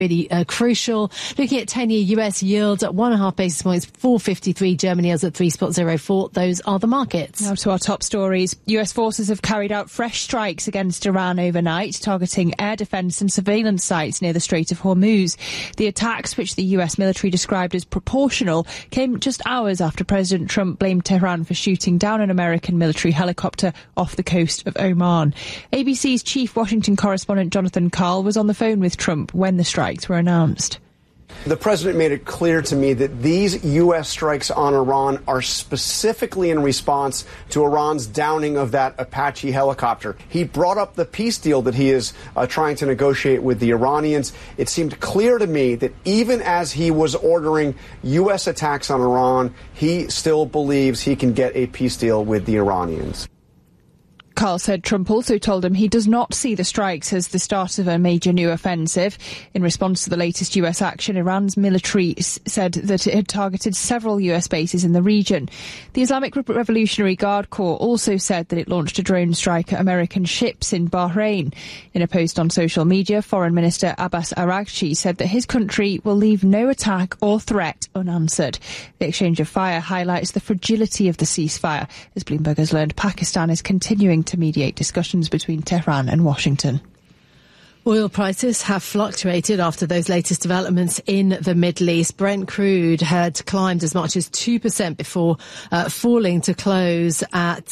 Really crucial. Looking at 10-year US yields at 1.5 basis points, 4.53. Germany yields at 3.04. Those are the markets. Now to our top stories. US forces have carried out fresh strikes against Iran overnight, targeting air defence and surveillance sites near the Strait of Hormuz. The attacks, which the US military described as proportional, came just hours after President Trump blamed Tehran for shooting down an American military helicopter off the coast of Oman. ABC's chief Washington correspondent Jonathan Karl was on the phone with Trump when the strikes were announced. The president made it clear to me that these U.S. strikes on Iran are specifically in response to Iran's downing of that Apache helicopter. He brought up the peace deal that he is trying to negotiate with the Iranians. It seemed clear to me that even as he was ordering U.S. attacks on Iran, he still believes he can get a peace deal with the Iranians. Karl said Trump also told him he does not see the strikes as the start of a major new offensive. In response to the latest US action, Iran's military said that it had targeted several US bases in the region. The Islamic Revolutionary Guard Corps also said that it launched a drone strike at American ships in Bahrain. In a post on social media, Foreign Minister Abbas Araghchi said that his country will leave no attack or threat unanswered. The exchange of fire highlights the fragility of the ceasefire. As Bloomberg has learned, Pakistan is continuing to mediate discussions between Tehran and Washington. Oil prices have fluctuated after those latest developments in the Middle East. Brent crude had climbed as much as 2% before falling to close at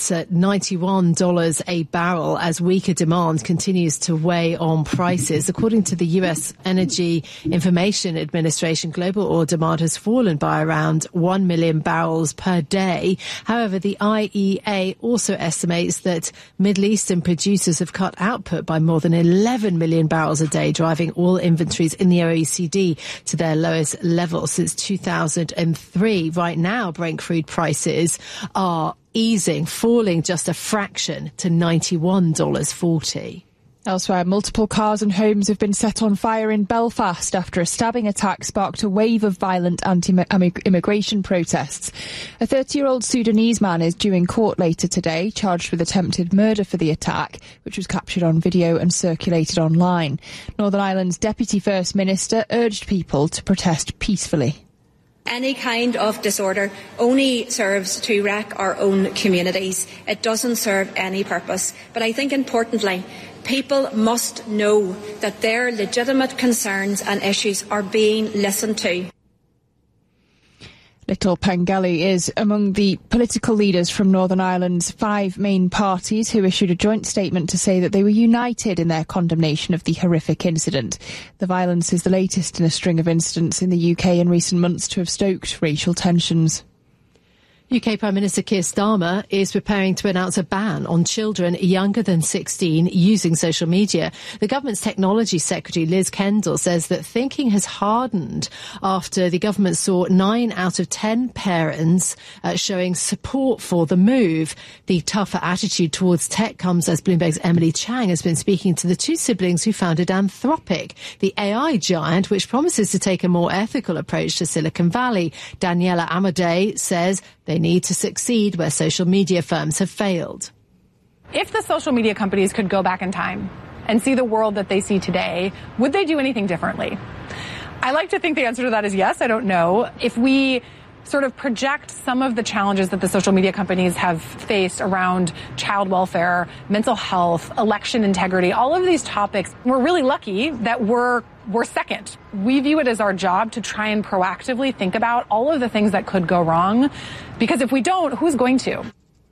$91 a barrel as weaker demand continues to weigh on prices. According to the US Energy Information Administration, global oil demand has fallen by around 1 million barrels per day. However, the IEA also estimates that Middle Eastern producers have cut output by more than 11 million barrels a day, driving oil inventories in the OECD to their lowest level since 2003. Right now, Brent crude prices are easing, falling just a fraction to $91.40. Elsewhere, multiple cars and homes have been set on fire in Belfast after a stabbing attack sparked a wave of violent anti-immigration protests. A 30-year-old Sudanese man is due in court later today, charged with attempted murder for the attack, which was captured on video and circulated online. Northern Ireland's Deputy First Minister urged people to protest peacefully. Any kind of disorder only serves to wreck our own communities. It doesn't serve any purpose. But I think importantly, people must know that their legitimate concerns and issues are being listened to. Little Pengelly is among the political leaders from Northern Ireland's 5 main parties who issued a joint statement to say that they were united in their condemnation of the horrific incident. The violence is the latest in a string of incidents in the UK in recent months to have stoked racial tensions. UK Prime Minister Keir Starmer is preparing to announce a ban on children younger than 16 using social media. The government's technology secretary, Liz Kendall, says that thinking has hardened after the government saw 9 out of 10 parents showing support for the move. The tougher attitude towards tech comes as Bloomberg's Emily Chang has been speaking to the 2 siblings who founded Anthropic, the AI giant which promises to take a more ethical approach to Silicon Valley. Daniela Amadei says they need to succeed where social media firms have failed. If the social media companies could go back in time and see the world that they see today, would they do anything differently? I like to think the answer to that is yes. I don't know. If we sort of project some of the challenges that the social media companies have faced around child welfare, mental health, election integrity, all of these topics, we're really lucky that we're second. We view it as our job to try and proactively think about all of the things that could go wrong, because if we don't, who's going to?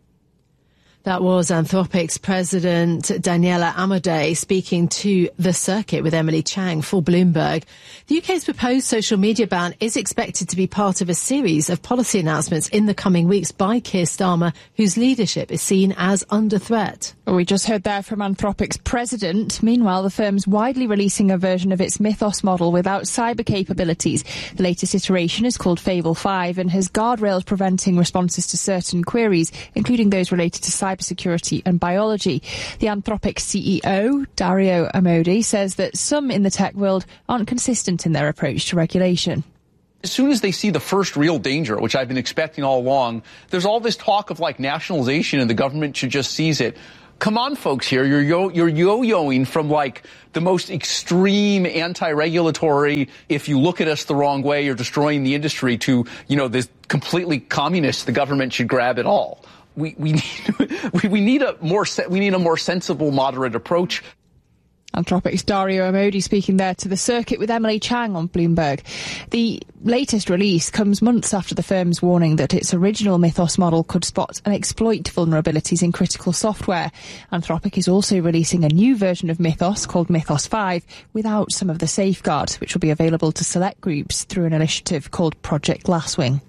That was Anthropic's president, Daniela Amadei, speaking to The Circuit with Emily Chang for Bloomberg. The UK's proposed social media ban is expected to be part of a series of policy announcements in the coming weeks by Keir Starmer, whose leadership is seen as under threat. We just heard there from Anthropic's president. Meanwhile, the firm's widely releasing a version of its Mythos model without cyber capabilities. The latest iteration is called Fable 5 and has guardrails preventing responses to certain queries, including those related to cybersecurity and biology. The Anthropic CEO, Dario Amodei, says that some in the tech world aren't consistent in their approach to regulation. As soon as they see the first real danger, which I've been expecting all along, there's all this talk of like nationalization and the government should just seize it. come on, folks here. You're yo-yoing from like the most extreme anti-regulatory, if you look at us the wrong way, you're destroying the industry, to, this completely communist, the government should grab it all. We need a more sensible, moderate approach. Anthropic's Dario Amodi speaking there to The Circuit with Emily Chang on Bloomberg. The latest release comes months after the firm's warning that its original Mythos model could spot and exploit vulnerabilities in critical software. Anthropic is also releasing a new version of Mythos called Mythos 5 without some of the safeguards, which will be available to select groups through an initiative called Project Glasswing.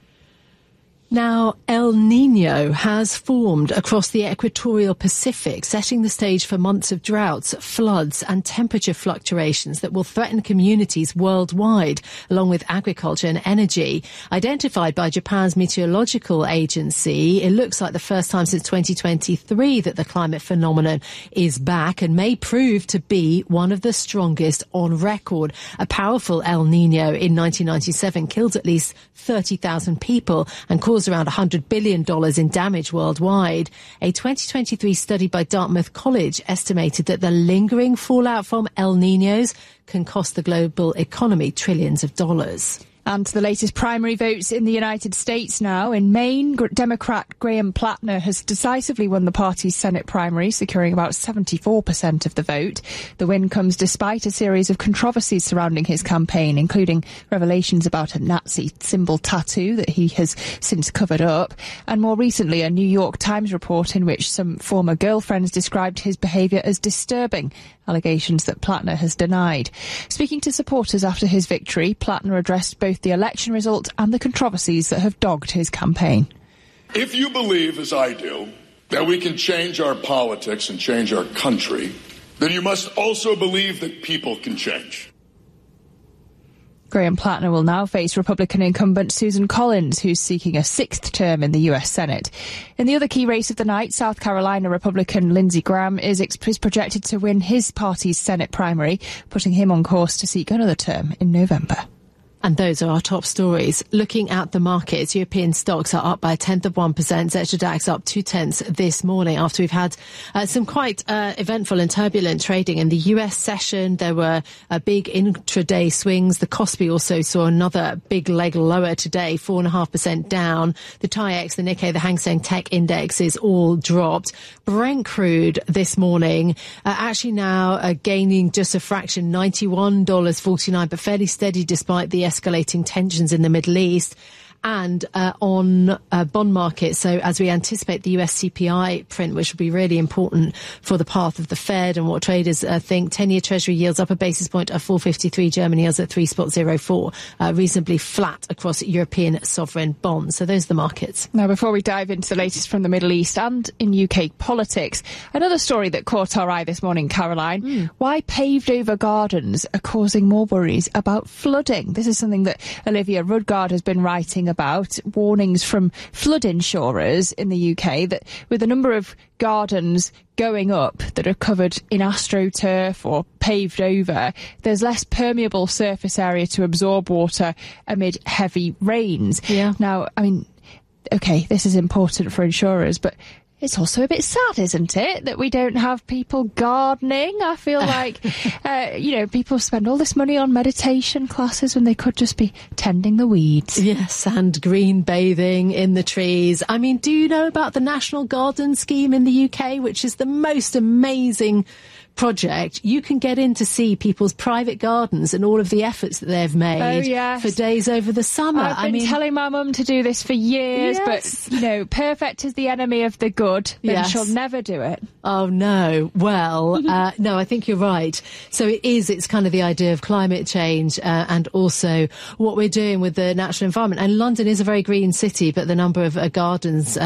Now, El Niño has formed across the equatorial Pacific, setting the stage for months of droughts, floods and temperature fluctuations that will threaten communities worldwide, along with agriculture and energy. Identified by Japan's meteorological agency, it looks like the first time since 2023 that the climate phenomenon is back and may prove to be one of the strongest on record. A powerful El Niño in 1997 killed at least 30,000 people and caused around $100 billion in damage worldwide. A 2023 study by Dartmouth College estimated that the lingering fallout from El Niños can cost the global economy trillions of dollars. And the latest primary votes in the United States now. In Maine, Democrat Graham Plattner has decisively won the party's Senate primary, securing about 74% of the vote. The win comes despite a series of controversies surrounding his campaign, including revelations about a Nazi symbol tattoo that he has since covered up, and more recently a New York Times report in which some former girlfriends described his behaviour as disturbing, allegations that Plattner has denied. Speaking to supporters after his victory, Plattner addressed both the election result and the controversies that have dogged his campaign. If you believe, as I do, that we can change our politics and change our country, then you must also believe that people can change. Graham Plattner will now face Republican incumbent Susan Collins, who's seeking a sixth term in the US Senate. In the other key race of the night, South Carolina Republican Lindsey Graham is projected to win his party's Senate primary, putting him on course to seek another term in November. And those are our top stories. Looking at the markets, European stocks are up by 0.1%. Xetra DAX up 0.2 this morning after we've had some quite eventful and turbulent trading. In the US session, there were big intraday swings. The Kospi also saw another big leg lower today, 4.5% down. The TAIEX, the Nikkei, the Hang Seng Tech indexes all dropped. Brent crude this morning actually now gaining just a fraction, $91.49, but fairly steady despite the escalating tensions in the Middle East. And on bond markets, so as we anticipate the US CPI print, which will be really important for the path of the Fed and what traders think, 10-year Treasury yields up a basis point at 4.53, German yields at 3.04, reasonably flat across European sovereign bonds. So those are the markets. Now, before we dive into the latest from the Middle East and in UK politics, another story that caught our eye this morning, Caroline, why paved over gardens are causing more worries about flooding. This is something that Olivia Rudgard has been writing about, warnings from flood insurers in the UK that with a number of gardens going up that are covered in astroturf or paved over, there's less permeable surface area to absorb water amid heavy rains. Yeah. Now, I mean, okay, this is important for insurers, but it's also a bit sad, isn't it, that we don't have people gardening? I feel like, people spend all this money on meditation classes when they could just be tending the weeds. Yes, and green bathing in the trees. I mean, do you know about the National Garden Scheme in the UK, which is the most amazing project? You can get in to see people's private gardens and all of the efforts that they've made for days over the summer. I've been telling my mum to do this for years, but, perfect is the enemy of the good, then she'll never do it. Oh, no. Well, no, I think you're right. So it's kind of the idea of climate change and also what we're doing with the natural environment. And London is a very green city, but the number of gardens,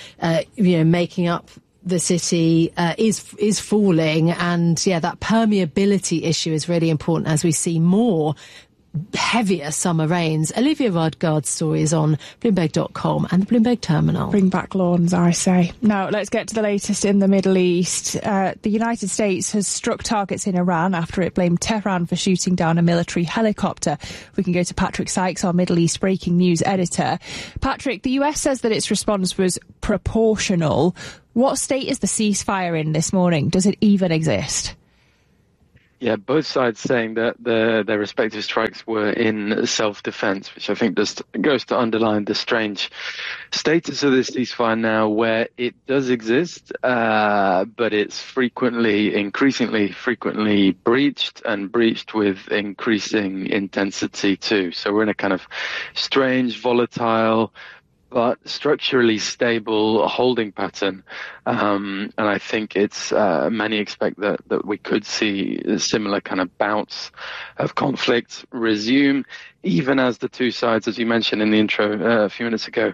making up the city is falling, and that permeability issue is really important as we see more heavier summer rains. Olivia Rudgard's story is on Bloomberg.com and the Bloomberg Terminal. Bring back lawns, I say. Now, let's get to the latest in the Middle East. The United States has struck targets in Iran after it blamed Tehran for shooting down a military helicopter. We can go to Patrick Sykes, our Middle East breaking news editor. Patrick, the US says that its response was proportional. What state is the ceasefire in this morning? Does it even exist? Yeah, both sides saying that their respective strikes were in self-defense, which I think just goes to underline the strange status of this ceasefire now, where it does exist, but it's increasingly frequently breached, and breached with increasing intensity too. So we're in a kind of strange, volatile, but structurally stable holding pattern. And I think it's many expect that we could see a similar kind of bouts of conflict resume, even as the two sides, as you mentioned in the intro a few minutes ago,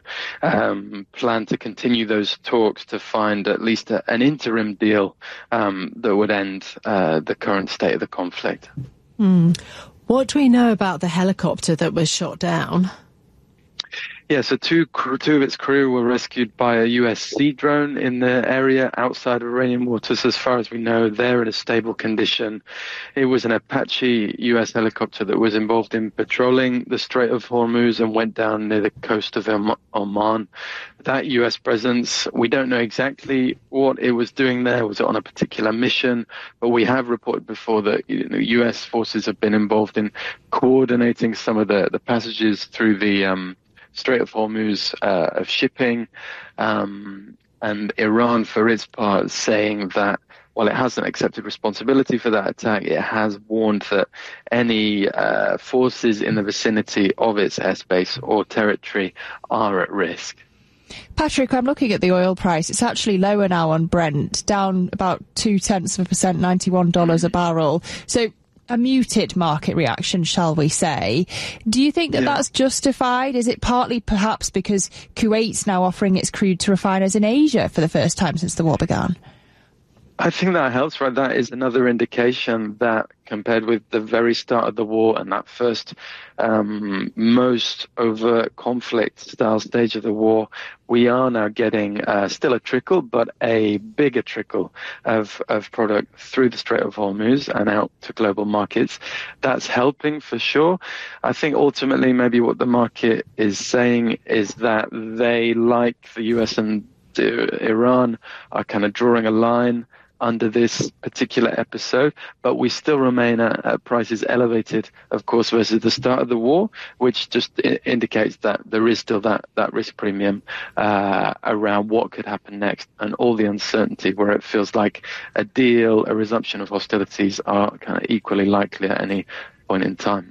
plan to continue those talks to find at least an interim deal that would end the current state of the conflict. What do we know about the helicopter that was shot down? Yeah, so two of its crew were rescued by a US Sea drone in the area outside of Iranian waters. As far as we know, they're in a stable condition. It was an Apache US helicopter that was involved in patrolling the Strait of Hormuz and went down near the coast of Oman. That US presence, we don't know exactly what it was doing there. Was it on a particular mission? But we have reported before that US forces have been involved in coordinating some of the passages through the Strait of Hormuz of shipping, and Iran, for its part, saying that while it hasn't accepted responsibility for that attack, it has warned that any forces in the vicinity of its airspace or territory are at risk. Patrick, I'm looking at the oil price. It's actually lower now on Brent, down about 0.2%, $91 a barrel. So a muted market reaction, shall we say. Do you think that that's justified? Is it partly perhaps because Kuwait's now offering its crude to refiners in Asia for the first time since the war began? I think that helps, right? That is another indication that compared with the very start of the war and that first most overt conflict style stage of the war, we are now getting still a trickle, but a bigger trickle of product through the Strait of Hormuz and out to global markets. That's helping for sure. I think ultimately maybe what the market is saying is that they, like the US and Iran, are kind of drawing a line under this particular episode, but we still remain at prices elevated, of course, versus the start of the war, which just indicates that there is still that risk premium around what could happen next, and all the uncertainty where it feels like a deal, a resumption of hostilities are kind of equally likely at any point in time.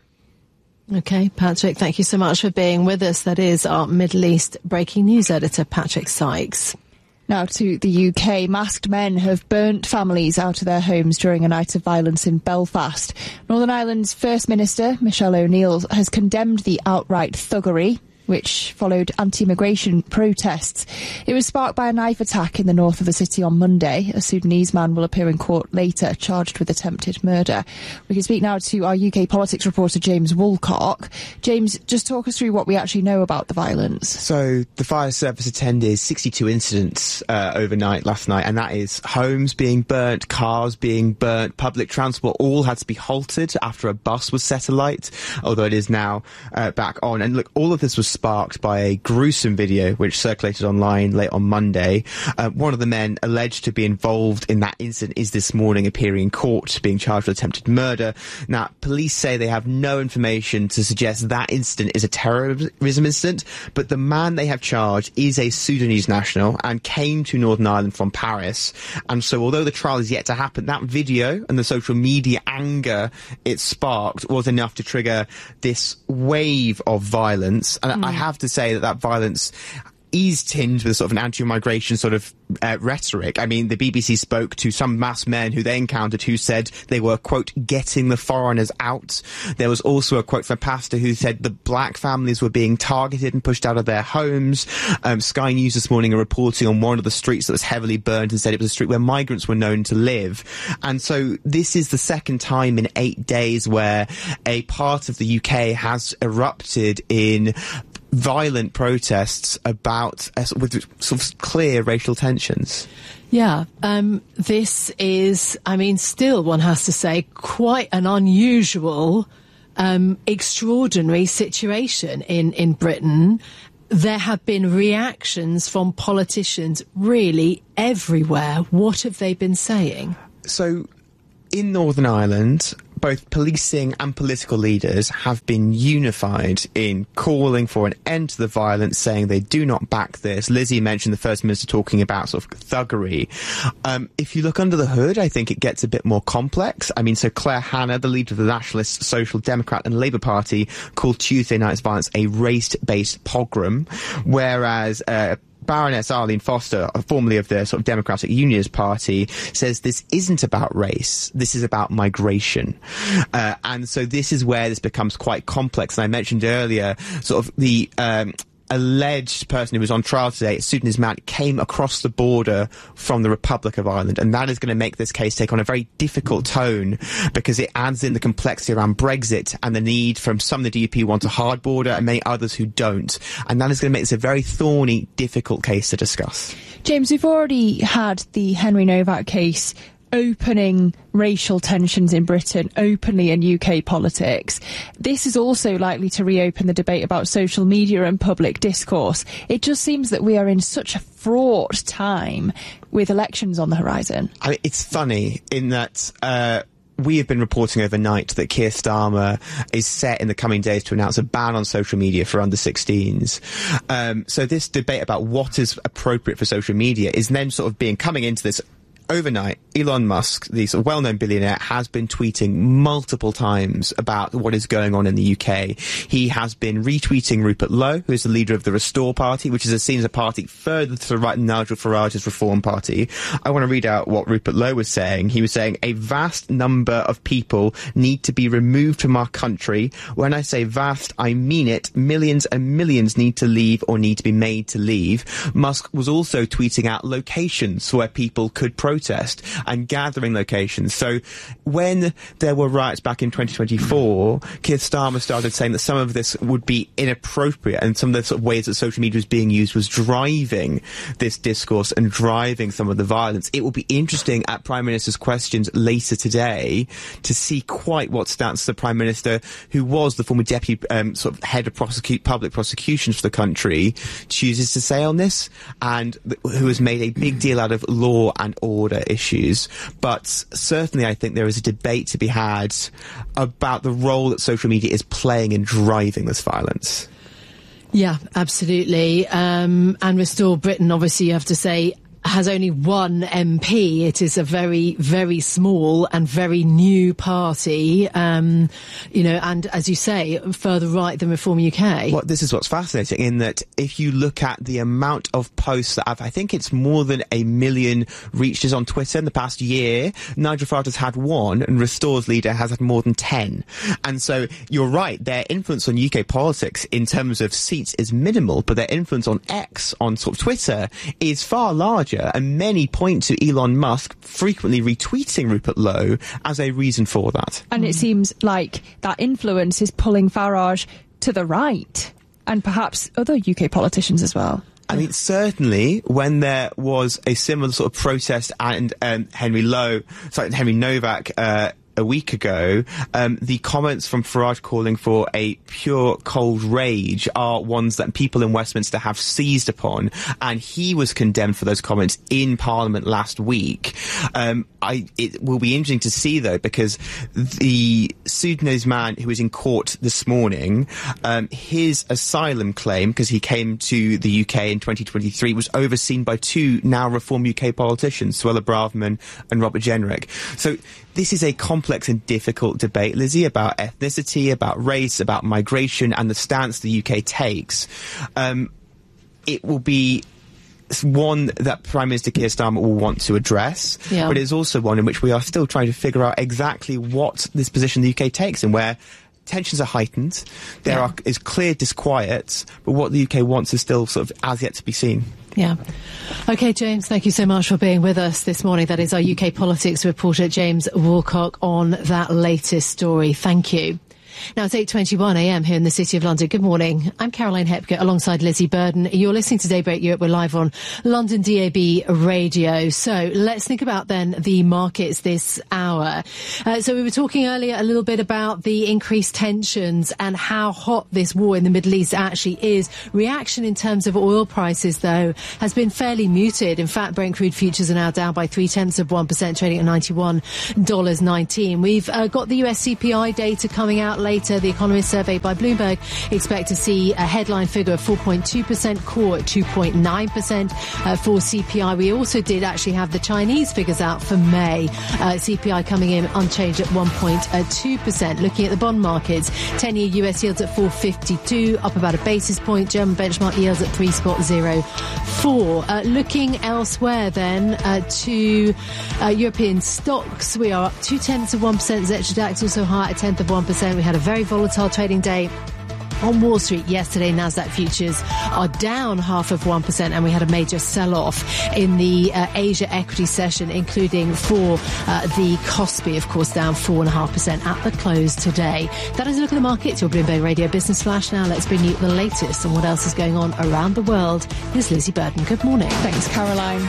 Okay, Patrick, thank you so much for being with us. That is our Middle East breaking news editor, Patrick Sykes. Now to the UK. Masked men have burnt families out of their homes during a night of violence in Belfast. Northern Ireland's First Minister, Michelle O'Neill, has condemned the outright thuggery, which followed anti-immigration protests. It was sparked by a knife attack in the north of the city on Monday. A Sudanese man will appear in court later, charged with attempted murder. We can speak now to our UK politics reporter, James Woolcock. James, just talk us through what we actually know about the violence. So the fire service attended 62 incidents overnight last night, and that is homes being burnt, cars being burnt, public transport all had to be halted after a bus was set alight, although it is now back on. And look, all of this was sparked by a gruesome video which circulated online late on Monday. One of the men alleged to be involved in that incident is this morning appearing in court, being charged with attempted murder. Now, police say they have no information to suggest that incident is a terrorism incident, but the man they have charged is a Sudanese national and came to Northern Ireland from Paris. And so although the trial is yet to happen, that video and the social media anger it sparked was enough to trigger this wave of violence. And I have to say that violence is tinged with sort of an anti-migration sort of rhetoric. I mean, the BBC spoke to some masked men who they encountered who said they were, quote, getting the foreigners out. There was also a quote from a pastor who said the black families were being targeted and pushed out of their homes. Sky News this morning are reporting on one of the streets that was heavily burned and said it was a street where migrants were known to live. And so this is the second time in 8 days where a part of the UK has erupted in violent protests about with sort of clear racial tensions. Yeah, this is, I mean, still one has to say, quite an unusual, extraordinary situation in Britain. there have been reactions from politicians really everywhere. What have they been saying? So, in Northern Ireland, both policing and political leaders have been unified in calling for an end to the violence, saying they do not back this. Lizzie mentioned the First Minister talking about sort of thuggery. If you look under the hood, I think it gets a bit more complex. I mean, so Claire Hanna, the leader of the Nationalist, Social Democrat and Labour Party, called Tuesday night's violence a race-based pogrom, whereas Baroness Arlene Foster, formerly of the sort of Democratic Unionist Party, says this isn't about race, this is about migration. And so this is where this becomes quite complex. And I mentioned earlier sort of the alleged person who was on trial today, Sudan Ismat, came across the border from the Republic of Ireland, and that is going to make this case take on a very difficult tone because it adds in the complexity around Brexit and the need from some of the DUP want a hard border and many others who don't, and that is going to make this a very thorny, difficult case to discuss. James, we've already had the Henry Novak case opening racial tensions in Britain openly in UK politics. This is also likely to reopen the debate about social media and public discourse. It just seems that we are in such a fraught time with elections on the horizon. I mean, it's funny in that we have been reporting overnight that Keir Starmer is set in the coming days to announce a ban on social media for under 16s. So this debate about what is appropriate for social media is then sort of coming into this overnight. Elon Musk, the sort of well-known billionaire, has been tweeting multiple times about what is going on in the UK. He has been retweeting Rupert Lowe, who is the leader of the Restore Party, which is seen as a party further to the right than Nigel Farage's Reform Party. I want to read out what Rupert Lowe was saying. He was saying, a vast number of people need to be removed from our country. When I say vast, I mean it. Millions and millions need to leave or need to be made to leave. Musk was also tweeting out locations where people could protest and gathering locations. So when there were riots back in 2024, Keir Starmer started saying that some of this would be inappropriate, and some of the sort of ways that social media was being used was driving this discourse and driving some of the violence. It will be interesting at Prime Minister's questions later today to see quite what stance the Prime Minister, who was the former deputy sort of head of public prosecutions for the country, chooses to say on this, and who has made a big deal out of law and order issues. But certainly I think there is a debate to be had about the role that social media is playing in driving this violence. Yeah, absolutely. And Restore Britain, obviously, you have to say, has only one MP. It is a very, very small and very new party, and as you say, further right than Reform UK. Well, this is what's fascinating, in that if you look at the amount of posts that I think it's more than 1 million reaches on Twitter in the past year, Nigel Farage has had 1, and Restore's leader has had more than 10. And so you're right, their influence on UK politics in terms of seats is minimal, but their influence on X, on sort of Twitter, is far larger. And many point to Elon Musk frequently retweeting Rupert Lowe as a reason for that. And it seems like that influence is pulling Farage to the right, and perhaps other UK politicians as well. I mean, certainly when there was a similar sort of protest and Henry Novak a week ago, the comments from Farage calling for a pure cold rage are ones that people in Westminster have seized upon, and he was condemned for those comments in Parliament last week. It will be interesting to see, though, because the Sudanese man who was in court this morning, his asylum claim, because he came to the UK in 2023, was overseen by 2 now Reform UK politicians, Suella Braverman and Robert Jenrick. So this is a complex and difficult debate, Lizzie, about ethnicity, about race, about migration, and the stance the UK takes. It will be one that Prime Minister Keir Starmer will want to address, but it's also one in which we are still trying to figure out exactly what this position the UK takes, and where tensions are heightened, there is clear disquiet, but what the UK wants is still sort of as yet to be seen. Yeah. OK, James, thank you so much for being with us this morning. That is our UK politics reporter, James Woolcock, on that latest story. Thank you. Now it's 8:21 a.m. here in the City of London. Good morning. I'm Caroline Hepker alongside Lizzie Burden. You're listening to Daybreak Europe. We're live on London DAB radio. So let's think about then the markets this hour. So we were talking earlier a little bit about the increased tensions and how hot this war in the Middle East actually is. Reaction in terms of oil prices, though, has been fairly muted. In fact, Brent crude futures are now down by 0.3%, trading at $91.19. We've got the US CPI data coming out later. The Economist survey by Bloomberg expect to see a headline figure of 4.2%, core at 2.9% for CPI. We also did actually have the Chinese figures out for May. CPI coming in unchanged at 1.2%. Looking at the bond markets, 10-year US yields at 4.52, up about a basis point. German benchmark yields at 3.04. Looking elsewhere then to European stocks, we are up 0.2%. Xetra DAX also high at 0.1%. We had a very volatile trading day on Wall Street yesterday. Nasdaq futures are down 0.5%, and we had a major sell-off in the Asia equity session, including for the Kospi, of course, down 4.5% at the close today. That is a look at the markets. Your Bloomberg Radio Business Flash. Now let's bring you the latest on what else is going on around the world. Here's Lizzie Burden. Good morning. Thanks, Caroline.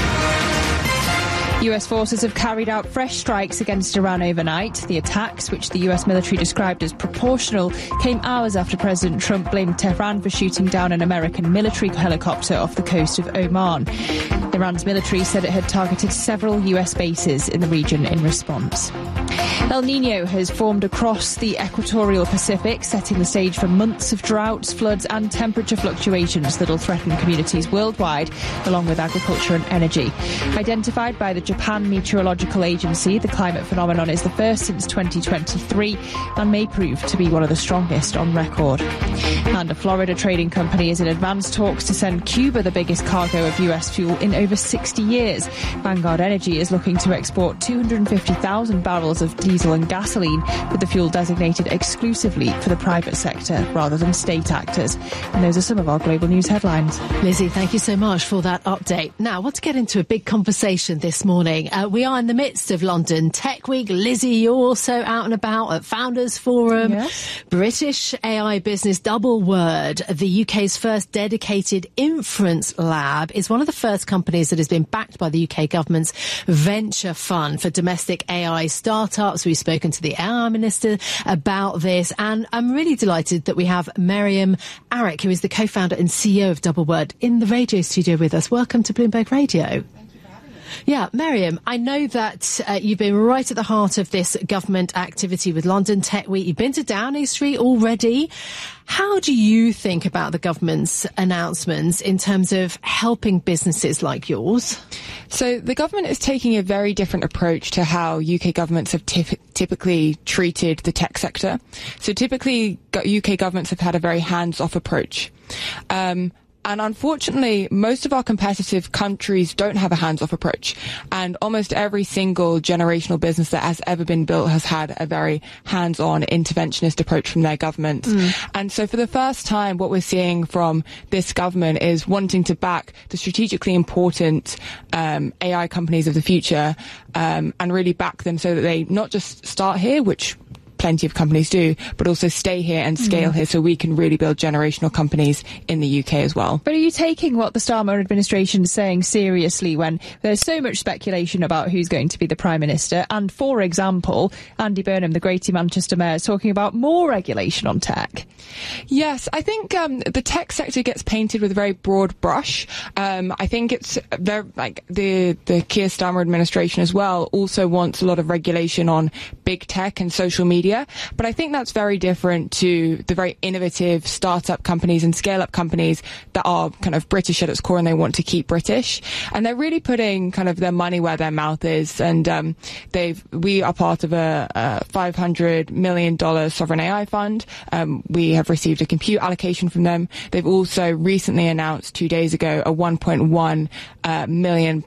US forces have carried out fresh strikes against Iran overnight. The attacks, which the US military described as proportional, came hours after President Trump blamed Tehran for shooting down an American military helicopter off the coast of Oman. Iran's military said it had targeted several US bases in the region in response. El Niño has formed across the equatorial Pacific, setting the stage for months of droughts, floods and temperature fluctuations that will threaten communities worldwide, along with agriculture and energy. Identified by the Japan Meteorological Agency, the climate phenomenon is the first since 2023 and may prove to be one of the strongest on record. And a Florida trading company is in advanced talks to send Cuba the biggest cargo of US fuel in over 60 years. Vanguard Energy is looking to export 250,000 barrels of diesel and gasoline, with the fuel designated exclusively for the private sector rather than state actors. And those are some of our global news headlines. Lizzie, thank you so much for that update. Now, I want to get into a big conversation this morning. We are in the midst of London Tech Week. Lizzie, you're also out and about at Founders Forum. Yes. British AI business DoubleWord, the UK's first dedicated inference lab, is one of the first companies that has been backed by the UK government's venture fund for domestic AI startups. We've spoken to the AI Minister about this, and I'm really delighted that we have Miriam Arick, who is the co-founder and CEO of DoubleWord, in the radio studio with us. Welcome to Bloomberg Radio. Yeah, Miriam, I know that you've been right at the heart of this government activity with London Tech Week. You've been to Downing Street already. How do you think about the government's announcements in terms of helping businesses like yours? So the government is taking a very different approach to how UK governments have typically treated the tech sector. So typically UK governments have had a very hands-off approach. And unfortunately, most of our competitive countries don't have a hands-off approach. And almost every single generational business that has ever been built has had a very hands-on interventionist approach from their governments. And so for the first time, what we're seeing from this government is wanting to back the strategically important AI companies of the future and really back them so that they not just start here, which plenty of companies do, but also stay here and scale here so we can really build generational companies in the UK as well. But are you taking what the Starmer administration is saying seriously when there's so much speculation about who's going to be the Prime Minister? And, for example, Andy Burnham, the Greater Manchester Mayor, is talking about more regulation on tech. Yes, I think the tech sector gets painted with a very broad brush. I think it's very, like the Keir Starmer administration as well also wants a lot of regulation on big tech and social media. But I think that's very different to the very innovative startup companies and scale-up companies that are kind of British at its core and they want to keep British. And they're really putting kind of their money where their mouth is. And we are part of a $500 million sovereign AI fund. We have received a compute allocation from them. They've also recently announced 2 days ago a £1.1 million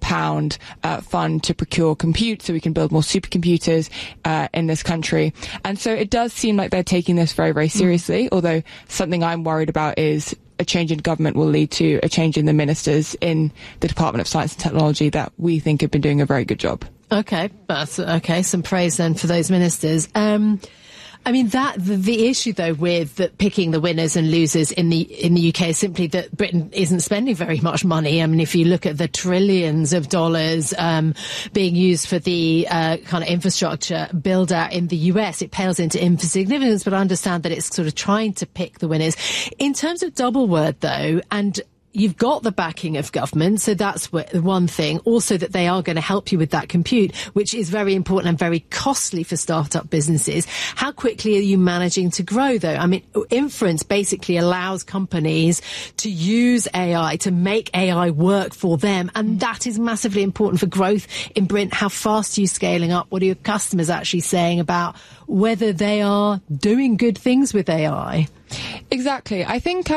fund to procure compute so we can build more supercomputers in this country. And so it does seem like they're taking this very, very seriously, although something I'm worried about is a change in government will lead to a change in the ministers in the Department of Science and Technology that we think have been doing a very good job. Okay, that's okay. Some praise then for those ministers. I mean, the issue though with picking the winners and losers in the UK is simply that Britain isn't spending very much money. I mean, if you look at the trillions of dollars being used for the kind of infrastructure build out in the US, it pales into insignificance. But I understand that it's sort of trying to pick the winners. In terms of Double Word, though, and you've got the backing of government, so that's one thing. Also that they are going to help you with that compute, which is very important and very costly for startup businesses. How quickly are you managing to grow, though? I mean, Inference basically allows companies to use AI, to make AI work for them, and that is massively important for growth in Britain. How fast are you scaling up? What are your customers actually saying about whether they are doing good things with AI? Exactly. I think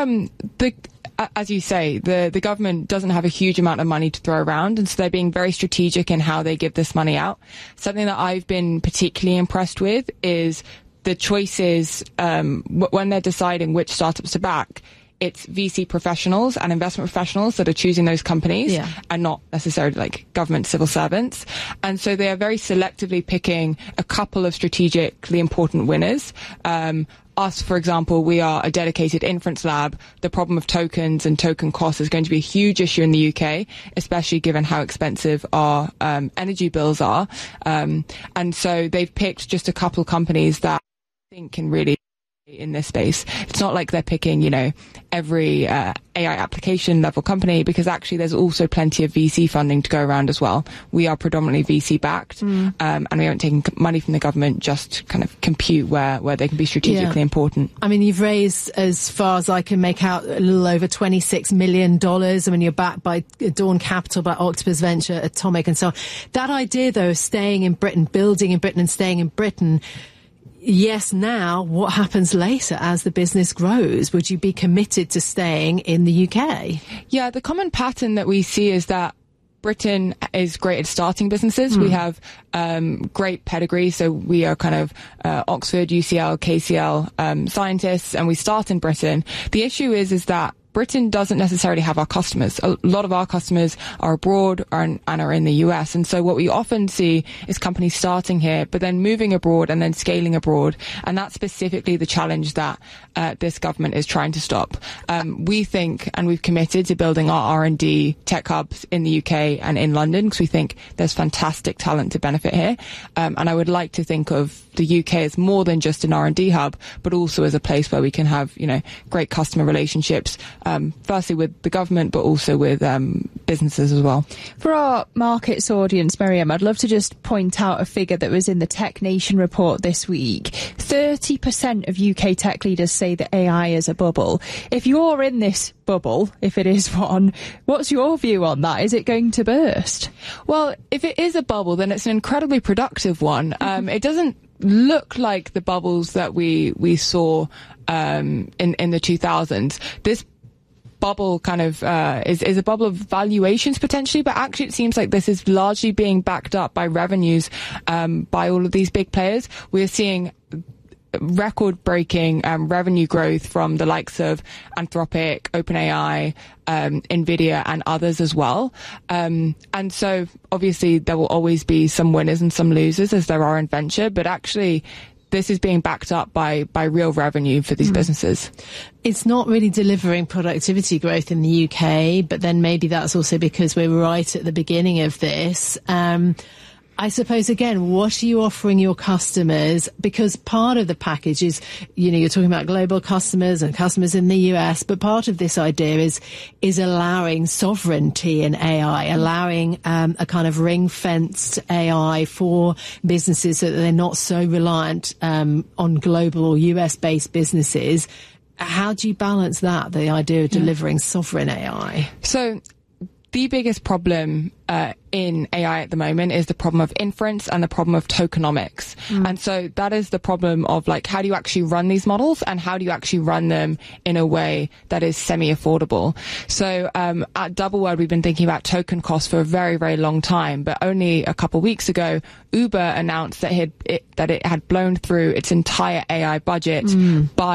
as you say, the government doesn't have a huge amount of money to throw around, and so they're being very strategic in how they give this money out. Something that I've been particularly impressed with is the choices when they're deciding which startups to back. It's VC professionals and investment professionals that are choosing those companies, and not necessarily like government civil servants. And so they are very selectively picking a couple of strategically important winners. Us, for example, we are a dedicated inference lab. The problem of tokens and token costs is going to be a huge issue in the UK, especially given how expensive our energy bills are. And so they've picked just a couple of companies that I think can really in this space. It's not like they're picking, every AI application level company, because actually there's also plenty of VC funding to go around as well. We are predominantly VC backed, and we haven't taken money from the government, just kind of compute where they can be strategically important. I mean, you've raised, as far as I can make out, a little over $26 million. I mean, you're backed by Dawn Capital, by Octopus Venture, Atomic, and so on. That idea, though, of staying in Britain, building in Britain and staying in Britain, yes, now, what happens later as the business grows? Would you be committed to staying in the UK? Yeah, the common pattern that we see is that Britain is great at starting businesses. We have great pedigree, so we are kind of Oxford, UCL, KCL scientists, and we start in Britain. The issue is that Britain doesn't necessarily have our customers. A lot of our customers are abroad and are in the US. And so what we often see is companies starting here, but then moving abroad and then scaling abroad. And that's specifically the challenge that this government is trying to stop. We think, and we've committed to building our R&D tech hubs in the UK and in London, because we think there's fantastic talent to benefit here. And I would like to think of the UK as more than just an R&D hub, but also as a place where we can have, great customer relationships, firstly with the government, but also with businesses as well. For our markets audience, Miriam, I'd love to just point out a figure that was in the Tech Nation report this week. 30% of UK tech leaders say that AI is a bubble. If you're in this bubble, if it is one, what's your view on that? Is it going to burst? Well, if it is a bubble, then it's an incredibly productive one. It doesn't look like the bubbles that we saw in the 2000s. This bubble kind of is a bubble of valuations potentially, but actually it seems like this is largely being backed up by revenues by all of these big players. We're seeing record-breaking revenue growth from the likes of Anthropic, OpenAI, NVIDIA, and others as well. And so obviously there will always be some winners and some losers, as there are in venture, but actually this is being backed up by real revenue for these businesses. It's not really delivering productivity growth in the UK, but then maybe that's also because we're right at the beginning of this. I suppose, again, what are you offering your customers? Because part of the package is, you're talking about global customers and customers in the US, but part of this idea is allowing sovereignty in AI, allowing a kind of ring-fenced AI for businesses so that they're not so reliant on global or US-based businesses. How do you balance that, the idea of delivering sovereign AI? So the biggest problem in AI at the moment is the problem of inference and the problem of tokenomics. And so that is the problem of how do you actually run these models, and how do you actually run them in a way that is semi-affordable? So at Double Word, we've been thinking about token costs for a very, very long time, but only a couple of weeks ago, Uber announced that it had blown through its entire AI budget by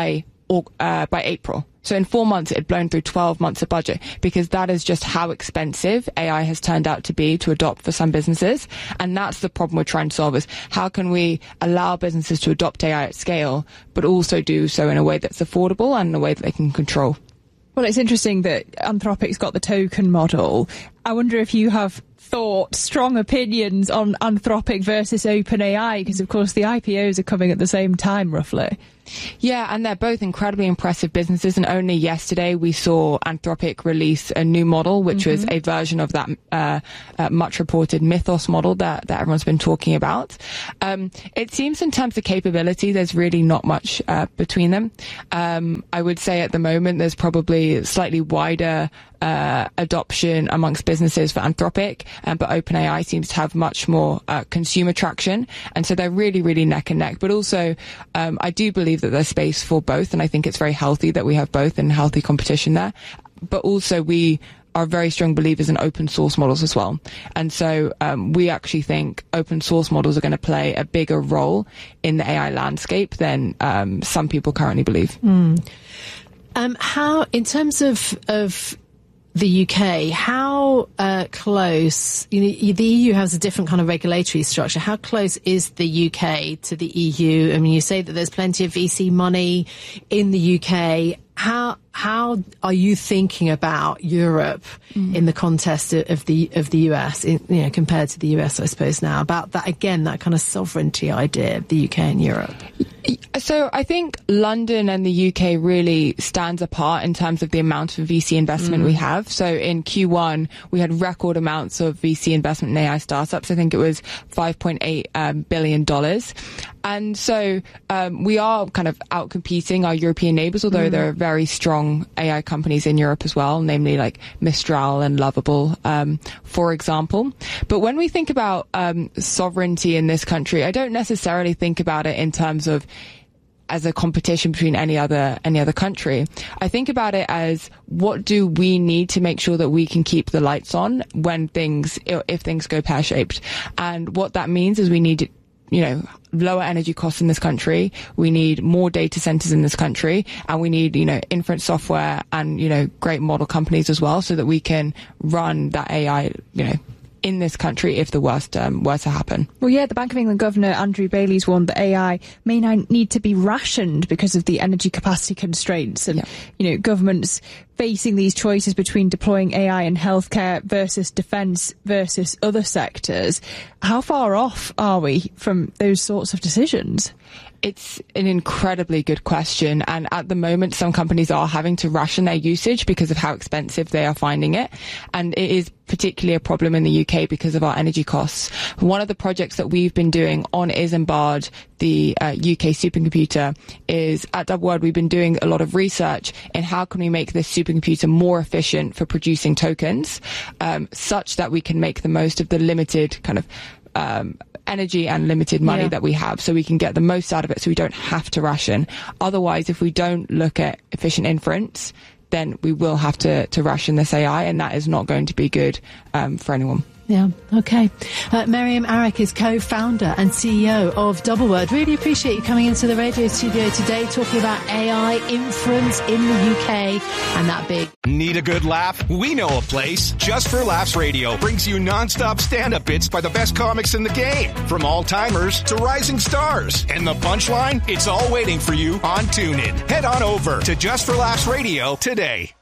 by April. So in 4 months, it had blown through 12 months of budget, because that is just how expensive AI has turned out to be to adopt for some businesses. And that's the problem we're trying to solve, is how can we allow businesses to adopt AI at scale, but also do so in a way that's affordable and in a way that they can control. Well, it's interesting that Anthropic's got the token model. I wonder if you have strong opinions on Anthropic versus OpenAI, because of course the IPOs are coming at the same time, roughly. Yeah, and they're both incredibly impressive businesses. And only yesterday we saw Anthropic release a new model, which was a version of that much reported Mythos model that everyone's been talking about. It seems in terms of capability, there's really not much between them. I would say at the moment there's probably slightly wider adoption amongst businesses for Anthropic, but OpenAI seems to have much more consumer traction, and so they're really, really neck and neck. But also, I do believe that there's space for both, and I think it's very healthy that we have both and healthy competition there. But also, we are very strong believers in open source models as well, and so we actually think open source models are going to play a bigger role in the AI landscape than some people currently believe. How, in terms of the UK, how close, the EU has a different kind of regulatory structure. How close is the UK to the EU? I mean, you say that there's plenty of VC money in the UK. How are you thinking about Europe in the context of the US, compared to the US, I suppose, now, about that, again, that kind of sovereignty idea of the UK and Europe? So I think London and the UK really stands apart in terms of the amount of VC investment we have. So in Q1, we had record amounts of VC investment in AI startups. I think it was $5.8 billion. And so we are kind of out-competing our European neighbours, although there are very strong AI companies in Europe as well, namely like Mistral and Lovable, for example. But when we think about sovereignty in this country, I don't necessarily think about it in terms of as a competition between any other country. I think about it as, what do we need to make sure that we can keep the lights on if things go pear-shaped? And what that means is we need lower energy costs in this country. We need more data centers in this country, and we need, inference software and, great model companies as well, so that we can run that AI, in this country if the worst were to happen. Well, yeah, the Bank of England Governor Andrew Bailey's warned that AI may now need to be rationed because of the energy capacity constraints, and governments facing these choices between deploying AI in healthcare versus defence versus other sectors. How far off are we from those sorts of decisions? It's an incredibly good question, and at the moment some companies are having to ration their usage because of how expensive they are finding it, and it is particularly a problem in the UK because of our energy costs. One of the projects that we've been doing on Isambard, the UK supercomputer, is at DubWord we've been doing a lot of research in how can we make this supercomputer more efficient for producing tokens, such that we can make the most of the limited kind of energy and limited money that we have, so we can get the most out of it, so we don't have to ration. Otherwise, if we don't look at efficient inference, then we will have to ration this AI, and that is not going to be good for anyone. Yeah, okay. Miriam Arick is co-founder and CEO of DubWord. Really appreciate you coming into the radio studio today, talking about AI inference in the UK and that big. Need a good laugh? We know a place. Just for Laughs Radio brings you non-stop stand-up bits by the best comics in the game, from all-timers to rising stars. And the punchline? It's all waiting for you on TuneIn. Head on over to Just for Laughs Radio today.